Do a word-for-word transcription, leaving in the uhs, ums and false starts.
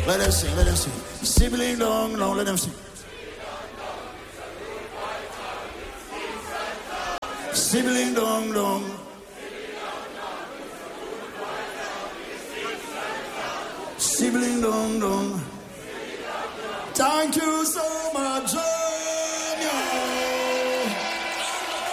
Let them sing, let them sing. Sibling dong dong, let them sing. Sibling dong dong. Sibling dong dong. Time to say.